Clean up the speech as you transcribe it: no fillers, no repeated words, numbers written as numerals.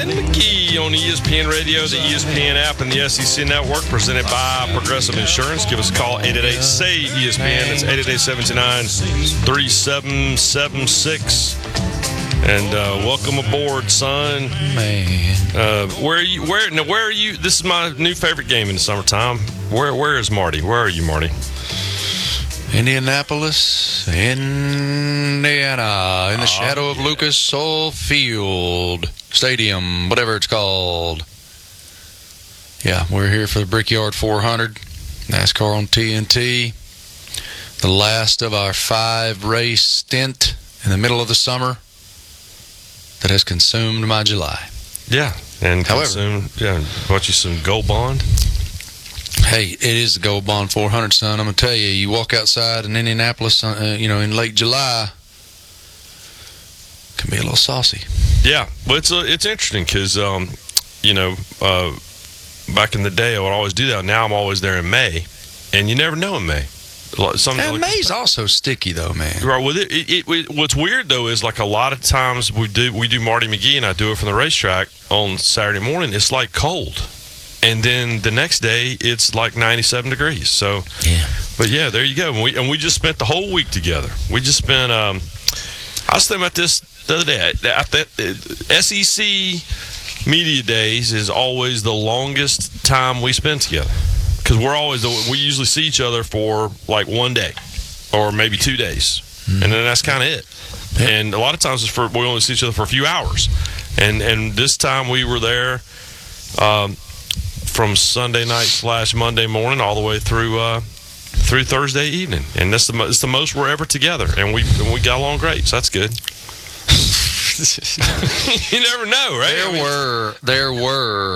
and McGee on ESPN Radio, the ESPN app, and the SEC Network, presented by Progressive Insurance. Give us a call, 888-SAY-ESPN. That's 888-729-3776. And welcome aboard, son. Man. Where are you? Where are you? This is my new favorite game in the summertime. Where is Marty? Where are you, Marty? Indianapolis, Indiana, in the shadow of Lucas Oil Field Stadium, whatever it's called. Yeah, we're here for the Brickyard 400, NASCAR on TNT. The last of our 5-race stint in the middle of the summer that has consumed my July. Yeah, and bought you some Gold Bond. Hey, it is the Gold Bond 400, son. I'm going to tell you, you walk outside in Indianapolis, in late July, can be a little saucy. Yeah, well, it's interesting because, back in the day, I would always do that. Now I'm always there in May, and you never know in May. And May's also sticky, though, man. Right. Well, what's weird though is like a lot of times we do Marty McGee, and I do it from the racetrack on Saturday morning. It's like cold. And then the next day, it's like 97 degrees. So, yeah. But yeah, there you go. And we just spent the whole week together. We just spent. I was thinking about this the other day. SEC Media Days is always the longest time we spend together because we usually see each other for like one day or maybe 2 days, and then that's kind of it. Yep. And a lot of times we only see each other for a few hours. And this time we were there. From Sunday night / Monday morning all the way through Thursday evening, and it's the most we're ever together, and we got along great, so that's good. You never know, right? There were